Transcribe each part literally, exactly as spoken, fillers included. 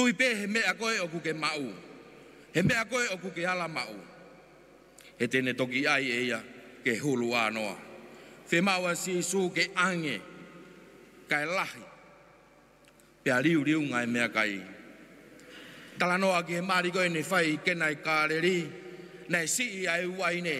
Tui pe he mea koe o kuke mau. He mea koe o kuke ala mau. He tene toki ai eia ke hulu anoa. Whe maua si su ke ange. Kai lahi. Pea riu riu ngai mea kai. Tala noa ki he maari koe ne whai kenai kāreri. Nei si ai uai ne.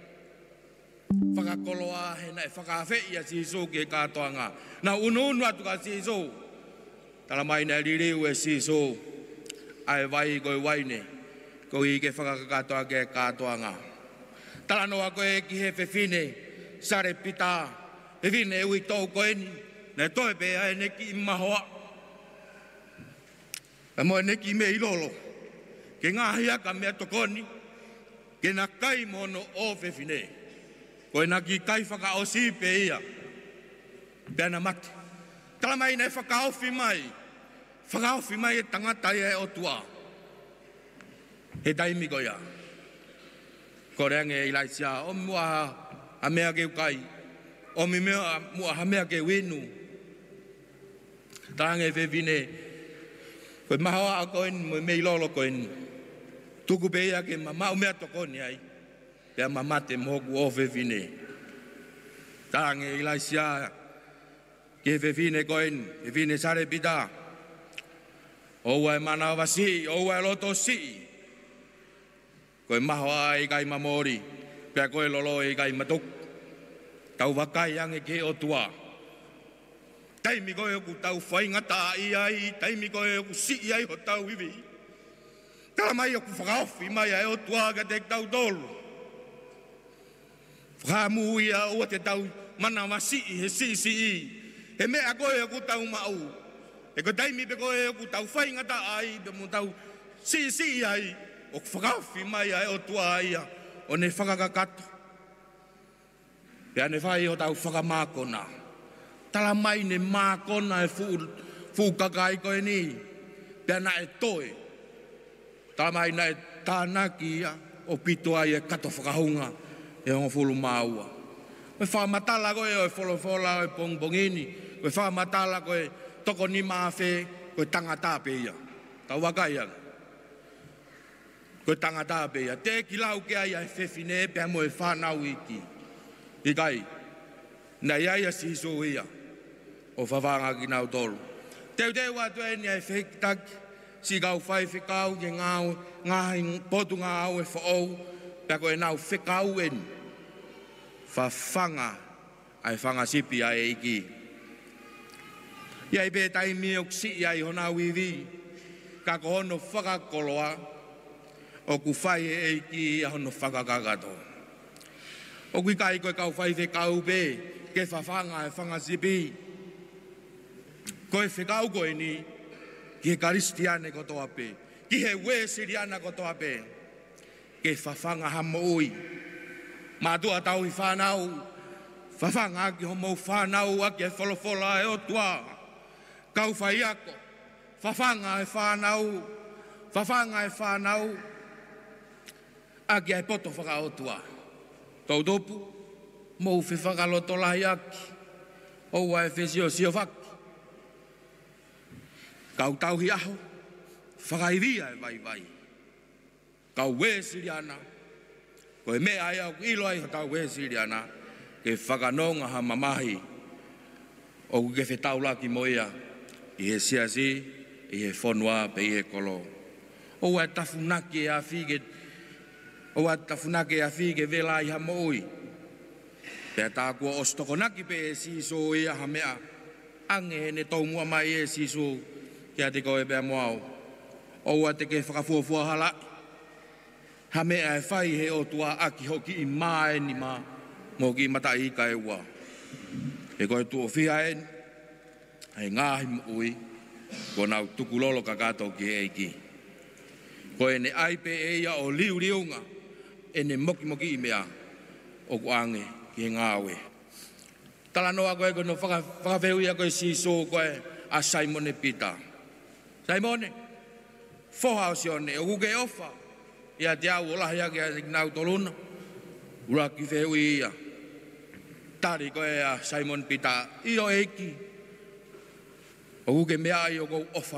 Whakakoloa he nei whakawhea si su ke kātoanga. Na unu unu atu ka si su. Tala mai nei ririu e si su. Ai vai koe waine. Ko i ke whakakatoa ke kātoanga. Tala noa koe ki he whewhine. Sare pita. Whewhine ui tau koe ni. Nei toi pe ai neki mahoa. E moe neki me ilolo. Ke ngāhia ka mea tokoni. Ke na kai mono o whewhine. Koe na ki kai whaka o si pe ia. Pea na mate. Tala mai nei whakaofi mai. Whakaofi mai e tangata e o tua. He taimi ko ia. Ko reange i laisia. O mua ha mea ke ukai. O mi mea mua ha mea ke winu. Tarange whewhine. Koe mahoa a koen mo me ilolo koen. Tuku pe ia ke ma mau mea tokoni ai. Pea ma mate moku o whewhine. Tarange i laisia. Ke whewhine koen. Whewhine sare pita. Oua e mana wasi. Oua e loto si. Koe mahoa i kai mamori. Pea koe lolo i kai matuk. Tau wakai ange ke o tua. Taimi koe oku tau whaingata i ai. Taimi koe oku si ai ho tau iwi. Tala mai oku whakaofi mai ai o tua ka te tau tolu. Whakamu ia ua te tau mana wasi he si si i. He mea koe oku tau mau. E ko taimi pe koe oku tau whaingata ai. Pe mu tau si si ai. O whakaofi mai ai o tua ia. O ne whakakakato. Pea ne whai o tau whakamākona. Tala mai ne mākona e whukakai koe ni. Pea na e toe. Tala mai na e tānaki ia. O pito ai e kato whakahunga. E ongo fulu māua. Koe whamatala koe o e wholofola o e pongbongini. Koe whamatala koe toko ni māwhe. Koe tangata pe ia. Tau wakai anga. Koe tangata pe ia. Te ki lau ke ai ai whewhine pia mo e whanau iki. I kai. Nei ai a siso ia. O whawanga ki nau tolu. Teu teu atu e ni ai whekitaki. Si kau whai whekau ke ngāu. Ngāhi potu ngāu e whaou. Pia koe nau whekau en. Whawhanga. Ai whanga sipi ai iki. Iai pe taimi o kisi ai honau iwi. Ka ko hono whakakoloa. O ku whai e iki a hono whakakakato. O kui kai koe kau whai whekau pe. Ke whawhanga e whanga sipi. Koe whekau koe ni. Ki he karistiane kotoa pe. Ki he we siriana kotoa pe. Ke whawhanga hamo ui. Mātua tau i whanau. Whawhanga ki homo whanau aki e wholofola e o tua. Kau whai ako. Whawhanga e whanau. Whawhanga e whanau. Aki e poto whakaotua. Tau topu. Mou whi whakaloto lahi aki. Oua e whesio sio whaki. Kau tauhi aho. Whakairia e vai vai. Kau we siriana. Koe mea ai au ilo ai ho tau we siriana. Ke whakanonga ha mamahi. O ke whetau laki moia. I he siasi. I he whonua pe i he kolo. Oua e tafunaki e a whige. Oua e tafunaki e a whige vela i ha moui. Pea tā kua ostokonaki pe e siso i aha mea. Ange ne tau mua mai e siso. Kia te koe pea moao. Oua te ke whakafuafua hala. Ha mea e whai he o tua aki hoki i mae ni ma. Mō ki mata i ka e ua. E koe tu o whiha en. Hei ngāhi mu ui. Ko nau tukulolo ka kātou ki e iki. Koe ne aipe e ia o liu liunga. E ne moki moki i mea. O ku ange. Ki ngāwe. Tala noa koe koe no whakawhehu ia koe siso koe a Simone Peter. Simone, whohao si one, o kuke ofa. Ia te au olahi ake a nau toluna. Ura ki whehu ia. Tari koe a Simone Peter. Io eiki. O kuke mea i o kou ofa.